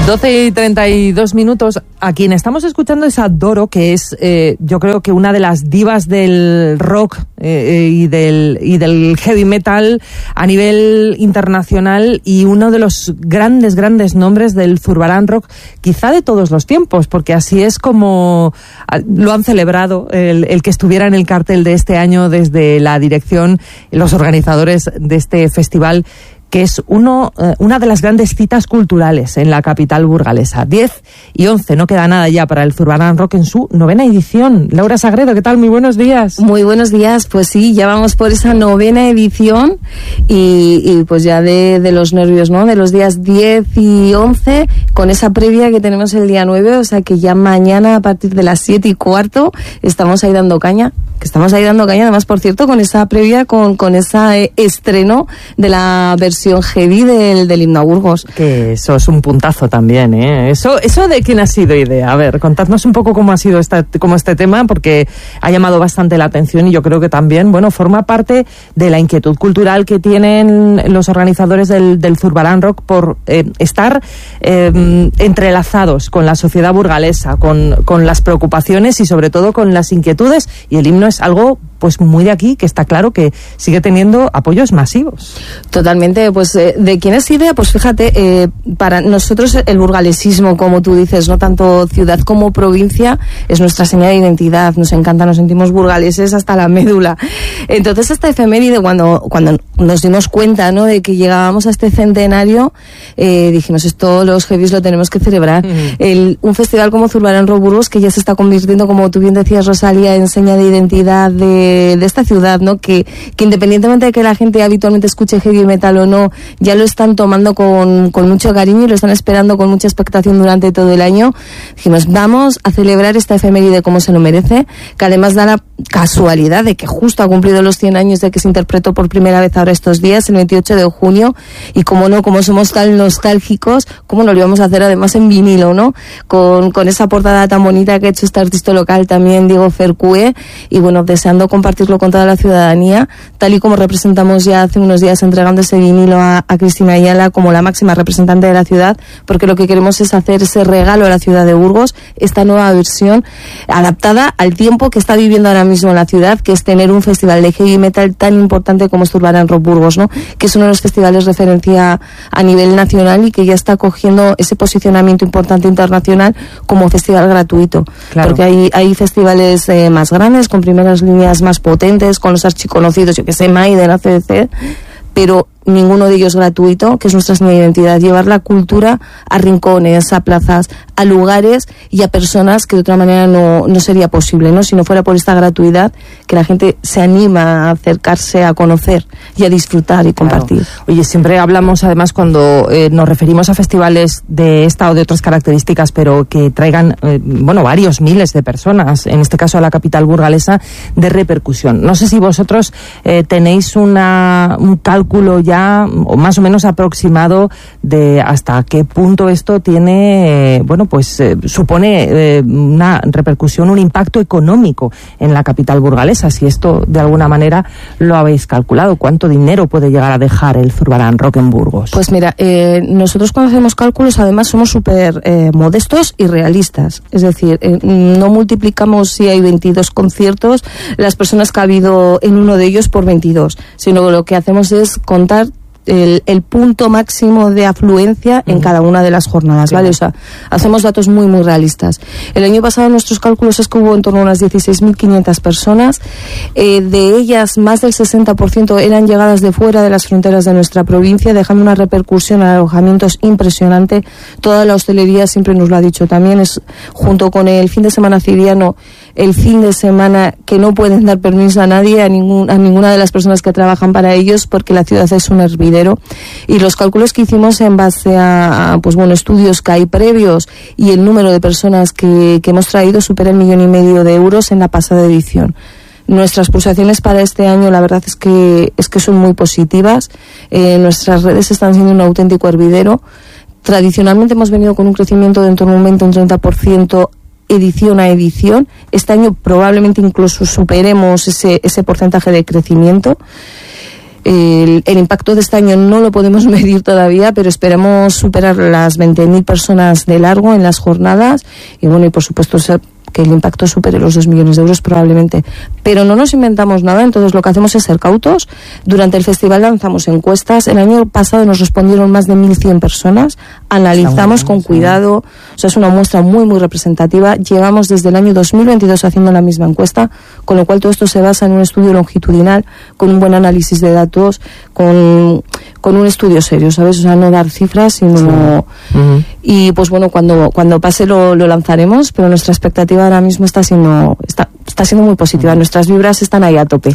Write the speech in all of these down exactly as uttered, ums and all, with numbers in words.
doce y treinta y dos minutos. A quien estamos escuchando es a Doro, que es, eh, yo creo que una de las divas del rock eh, y, del, y del heavy metal a nivel internacional y uno de los grandes, grandes nombres del Zurbarán Rock, quizá de todos los tiempos, porque así es como lo han celebrado el, el que estuviera en el cartel de este año desde la dirección, los organizadores de este festival, que es uno, eh, una de las grandes citas culturales en la capital burgalesa. diez y once, no queda nada ya para el Zurbarán Rock en su novena edición. Laura Sagredo, ¿qué tal? Muy buenos días. Muy buenos días, pues sí, ya vamos por esa novena edición y, y pues ya de, de los nervios, ¿no? De los días diez y once, con esa previa que tenemos el día nueve, o sea que ya mañana a partir de las siete y cuarto estamos ahí dando caña, que estamos ahí dando caña, además, por cierto, con esa previa, con, con ese eh, estreno de la versión heavy del, del himno a Burgos. Que eso es un puntazo también, ¿eh? Eso, eso de quién ha sido idea. A ver, contadnos un poco cómo ha sido esta, cómo este tema, porque ha llamado bastante la atención y yo creo que también, bueno, forma parte de la inquietud cultural que tienen los organizadores del, del Zurbarán Rock por eh, estar eh, entrelazados con la sociedad burgalesa, con, con las preocupaciones y sobre todo con las inquietudes, y el himno es algo pues muy de aquí, que está claro que sigue teniendo apoyos masivos. Totalmente, pues eh, ¿de quién es idea? Pues fíjate, eh, para nosotros el burgalesismo, como tú dices, no tanto ciudad como provincia, es nuestra señal de identidad, nos encanta, nos sentimos burgaleses hasta la médula. Entonces esta efeméride, cuando, cuando nos dimos cuenta, ¿no?, de que llegábamos a este centenario, eh, dijimos, esto los heavies lo tenemos que celebrar. Uh-huh. El, un festival como Zurbarán Rock Burgos, que ya se está convirtiendo, como tú bien decías, Rosalía, en seña de identidad de de esta ciudad, ¿no? Que, que independientemente de que la gente habitualmente escuche heavy metal o no, ya lo están tomando con, con mucho cariño y lo están esperando con mucha expectación durante todo el año. Dijimos, vamos a celebrar esta efeméride como se lo merece, que además da la casualidad de que justo ha cumplido los cien años de que se interpretó por primera vez ahora estos días, el veintiocho de junio, y como no, como somos tan nostálgicos, cómo no lo íbamos a hacer además en vinilo, ¿no? Con, con esa portada tan bonita que ha hecho este artista local también, Diego Fercue, y bueno, deseando compartirlo con toda la ciudadanía, tal y como representamos ya hace unos días entregando ese vinilo a, a Cristina Ayala como la máxima representante de la ciudad, porque lo que queremos es hacer ese regalo a la ciudad de Burgos, esta nueva versión adaptada al tiempo que está viviendo ahora mismo la ciudad, que es tener un festival de heavy metal tan importante como es Zurbarán Rock Burgos, ¿no? Que es uno de los festivales referencia a nivel nacional y que ya está cogiendo ese posicionamiento importante internacional como festival gratuito. Claro. Porque hay, hay festivales eh, más grandes, con primeras líneas más potentes, con los archiconocidos, yo que sé, Maiden, A C D C, pero ninguno de ellos gratuito, que es nuestra señal de identidad, llevar la cultura a rincones, a plazas, a lugares y a personas que de otra manera no, no sería posible, ¿no? Si no fuera por esta gratuidad, que la gente se anima a acercarse a conocer y a disfrutar y compartir. Claro. Oye, siempre hablamos además cuando eh, nos referimos a festivales de esta o de otras características, pero que traigan, eh, bueno, varios miles de personas, en este caso a la capital burgalesa, de repercusión. No sé si vosotros eh, tenéis una, un cálculo ya o más o menos aproximado de hasta qué punto esto tiene, eh, bueno, pues eh, supone eh, una repercusión, un impacto económico en la capital burgalesa. Si esto de alguna manera lo habéis calculado, ¿cuánto dinero puede llegar a dejar el Zurbarán Rock en Burgos? Pues mira, eh, nosotros cuando hacemos cálculos además somos súper eh, modestos y realistas. Es decir, eh, no multiplicamos si hay veintidós conciertos las personas que ha habido en uno de ellos por veintidós, sino lo que hacemos es contar El, el punto máximo de afluencia en uh-huh. cada una de las jornadas, ¿vale? O sea, hacemos datos muy, muy realistas. El año pasado nuestros cálculos es que hubo en torno a unas dieciséis mil quinientas personas, eh, de ellas más del sesenta por ciento eran llegadas de fuera de las fronteras de nuestra provincia, dejando una repercusión en alojamientos impresionante. Toda la hostelería siempre nos lo ha dicho también, es junto con el fin de semana ciriano, el fin de semana que no pueden dar permiso a nadie, a, ningún, a ninguna de las personas que trabajan para ellos, porque la ciudad es un hervidero. Y los cálculos que hicimos en base a, a pues bueno, estudios que hay previos y el número de personas que, que hemos traído supera el millón y medio de euros en la pasada edición. Nuestras pulsaciones para este año, la verdad es que es que son muy positivas. Eh, nuestras redes están siendo un auténtico hervidero. Tradicionalmente hemos venido con un crecimiento de en torno a un veinte a un treinta por ciento edición a edición. Este año probablemente incluso superemos ese, ese porcentaje de crecimiento. El, el impacto de este año no lo podemos medir todavía, pero esperamos superar las veinte mil personas de largo en las jornadas y bueno, y por supuesto ser que el impacto supere los dos millones de euros probablemente. Pero no nos inventamos nada, entonces lo que hacemos es ser cautos. Durante el festival lanzamos encuestas. El año pasado nos respondieron más de mil cien personas. Analizamos con cuidado, o sea, es una muestra muy, muy representativa. Llevamos desde el año dos mil veintidós haciendo la misma encuesta, con lo cual todo esto se basa en un estudio longitudinal, con un buen análisis de datos, con, con un estudio serio, ¿sabes? O sea, no dar cifras, sino... Sí. Uh-huh. Y pues bueno, cuando, cuando pase lo, lo lanzaremos, pero nuestra expectativa ahora mismo está siendo está, está siendo muy positiva. Nuestras vibras están ahí a tope.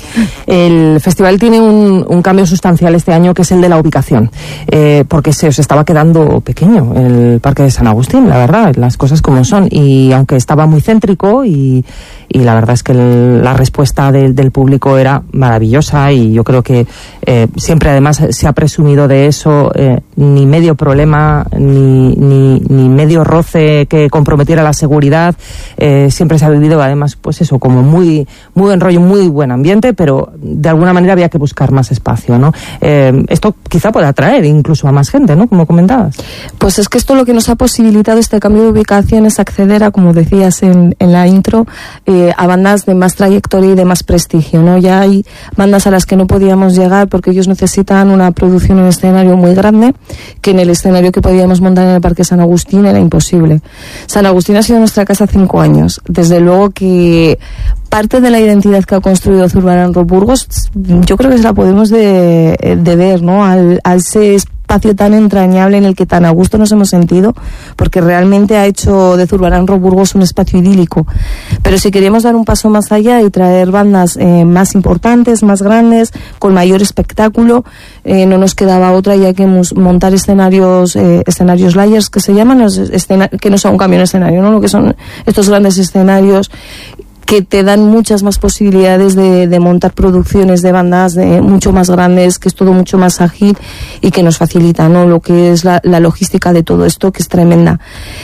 El festival tiene un, un cambio sustancial este año, que es el de la ubicación, eh, porque se os estaba quedando pequeño el Parque de San Agustín, la verdad, las cosas como son, y aunque estaba muy céntrico y, y la verdad es que el, la respuesta de, del público era maravillosa, y yo creo que eh, siempre además se ha presumido de eso, eh, ni medio problema ni, ni, ni medio roce que comprometiera la seguridad. Eh, siempre se ha vivido además pues eso, como muy muy buen rollo, muy buen ambiente, pero de alguna manera había que buscar más espacio, ¿no? Eh, esto quizá pueda atraer incluso a más gente, ¿no? Como comentabas. Pues es que esto lo que nos ha posibilitado este cambio de ubicación es acceder a, como decías en, en la intro, eh, a bandas de más trayectoria y de más prestigio, ¿no? Ya hay bandas a las que no podíamos llegar porque ellos necesitan una producción en escenario muy grande, que en el escenario que podíamos montar en el Parque San Agustín era imposible. San Agustín ha sido nuestra casa cinco años. Desde luego que parte de la identidad que ha construido Zurbarán Rock Burgos, yo creo que se la podemos de, de ver, ¿no? Al, al ese espacio tan entrañable en el que tan a gusto nos hemos sentido, porque realmente ha hecho de Zurbarán Rock Burgos un espacio idílico. Pero si queríamos dar un paso más allá y traer bandas eh, más importantes, más grandes, con mayor espectáculo, eh, no nos quedaba otra, ya que montar escenarios, eh, escenarios layers que se llaman, escena, que no son un cambio en escenario, ¿no? Lo que son estos grandes escenarios que te dan muchas más posibilidades de, de montar producciones de bandas de mucho más grandes, que es todo mucho más ágil y que nos facilita, ¿no? Lo que es la, la logística de todo esto, que es tremenda.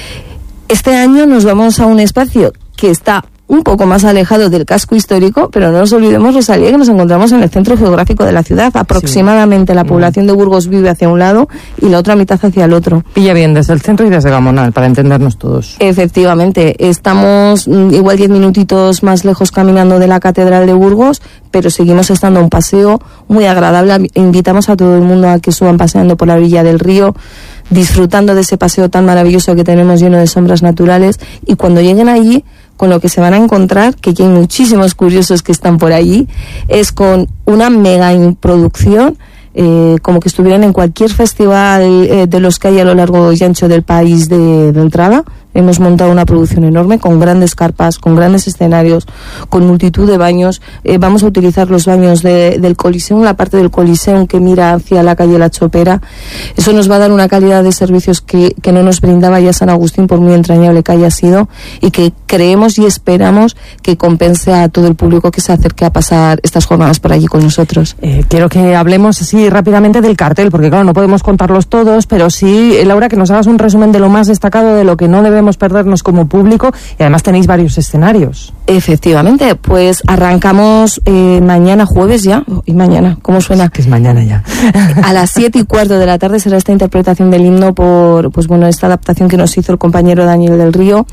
Este año nos vamos a un espacio que está un poco más alejado del casco histórico, pero no nos olvidemos, Rosalía, que nos encontramos en el centro geográfico de la ciudad. Aproximadamente sí. La población de Burgos vive hacia un lado y la otra mitad hacia el otro. Pilla bien, desde el centro y desde Gamonal, para entendernos todos. Efectivamente, estamos igual diez minutitos más lejos caminando de la Catedral de Burgos, pero seguimos estando a un paseo muy agradable. Invitamos a todo el mundo a que suban paseando por la orilla del río, disfrutando de ese paseo tan maravilloso que tenemos lleno de sombras naturales, y cuando lleguen allí, con lo que se van a encontrar, que ya hay muchísimos curiosos que están por allí, es con una mega producción, eh, como que estuvieran en cualquier festival eh, de los que hay a lo largo y ancho del país de, de entrada. Hemos montado una producción enorme con grandes carpas, con grandes escenarios, con multitud de baños. Eh, vamos a utilizar los baños de, del Coliseum, la parte del Coliseum que mira hacia la calle La Chopera. Eso nos va a dar una calidad de servicios que, que no nos brindaba ya San Agustín, por muy entrañable que haya sido, y que creemos y esperamos que compense a todo el público que se acerque a pasar estas jornadas por allí con nosotros. Eh, quiero que hablemos así rápidamente del cartel, porque claro, no podemos contarlos todos, pero sí, Laura, que nos hagas un resumen de lo más destacado, de lo que no debemos perdernos como público, y además tenéis varios escenarios. Efectivamente, pues arrancamos eh, mañana jueves ya, y mañana, ¿cómo suena? Es que es mañana ya. A las siete y cuarto de la tarde será esta interpretación del himno por, pues bueno, esta adaptación que nos hizo el compañero Daniel del Río.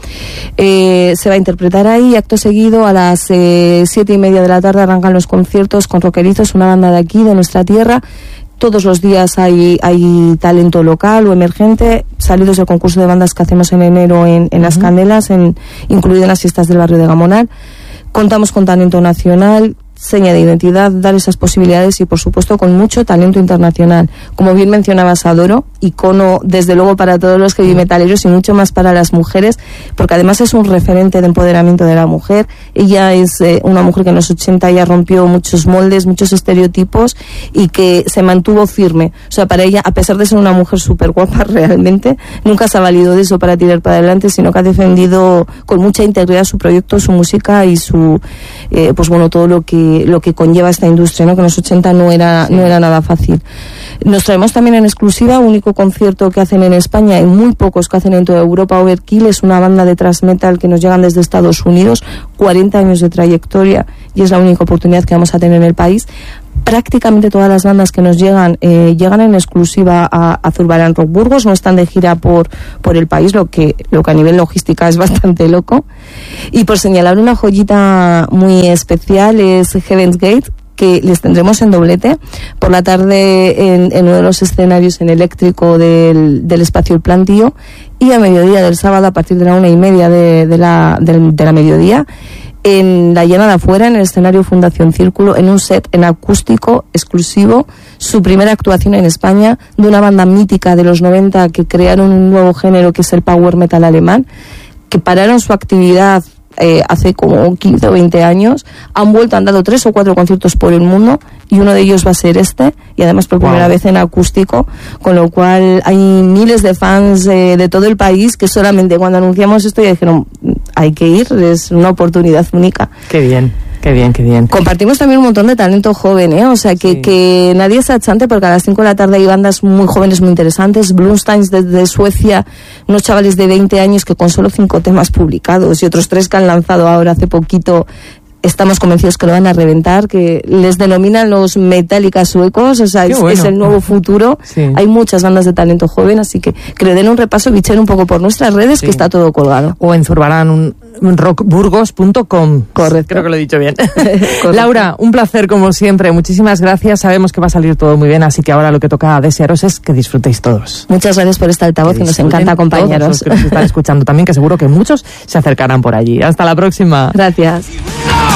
Eh, se va a interpretar ahí, y acto seguido a las eh, siete y media de la tarde arrancan los conciertos con Roquerizos, una banda de aquí, de nuestra tierra. Todos los días hay, hay talento local o emergente, salidos del concurso de bandas que hacemos en enero en, en uh-huh. Las Candelas, en, incluido en las fiestas del barrio de Gamonal. Contamos con talento nacional, seña de identidad, dar esas posibilidades, y por supuesto con mucho talento internacional. Como bien mencionabas, Adoro, icono desde luego para todos los heavy metaleros y mucho más para las mujeres, porque además es un referente de empoderamiento de la mujer. Ella es eh, una mujer que en los ochenta ya rompió muchos moldes, muchos estereotipos, y que se mantuvo firme. O sea, para ella, a pesar de ser una mujer súper guapa realmente, nunca se ha valido de eso para tirar para adelante, sino que ha defendido con mucha integridad su proyecto, su música y su, eh, pues bueno, todo lo que lo que conlleva esta industria, ¿no? Que en los ochenta no era, sí. no era nada fácil. Nos traemos también en exclusiva, único concierto que hacen en España y muy pocos que hacen en toda Europa. Overkill es una banda de thrash metal que nos llegan desde Estados Unidos, cuarenta años de trayectoria, y es la única oportunidad que vamos a tener en el país. prácticamente todas las bandas que nos llegan eh, llegan en exclusiva a, a Zurbarán Rock Burgos, no están de gira por por el país, lo que lo que a nivel logística es bastante loco. Y por señalar una joyita muy especial es Heaven's Gate, que les tendremos en doblete por la tarde en, en uno de los escenarios en eléctrico del, del espacio El Plantío, y a mediodía del sábado a partir de la una y media de, de, la, de, de la mediodía en la Llana de Afuera, en el escenario Fundación Círculo, en un set en acústico exclusivo, su primera actuación en España, de una banda mítica de los noventa que crearon un nuevo género que es el power metal alemán, que pararon su actividad eh, hace como quince o veinte años, han vuelto, han dado tres o cuatro conciertos por el mundo, y uno de ellos va a ser este, y además por primera wow. vez en acústico, con lo cual hay miles de fans eh, de todo el país que solamente cuando anunciamos esto ya dijeron, hay que ir, es una oportunidad única. Qué bien. Qué bien, qué bien. Compartimos también un montón de talento joven, ¿eh? O sea, que, sí. que nadie se achante, porque a las cinco de la tarde hay bandas muy jóvenes, muy interesantes. Blumsteins desde Suecia, unos chavales de veinte años que con solo cinco temas publicados y otros tres que han lanzado ahora hace poquito, estamos convencidos que lo van a reventar, que les denominan los Metallica suecos, o sea, es, bueno. es el nuevo futuro. Sí. Hay muchas bandas de talento joven, así que que le den un repaso, bichen un poco por nuestras redes, sí. que está todo colgado. O en Zurbarán un rock burgos punto com. Correcto. Creo que lo he dicho bien. Laura, un placer como siempre. Muchísimas gracias. Sabemos que va a salir todo muy bien, así que ahora lo que toca desearos es que disfrutéis todos. Muchas gracias por este altavoz y nos encanta acompañaros. Todos los que nos están escuchando también, que seguro que muchos se acercarán por allí. Hasta la próxima. Gracias.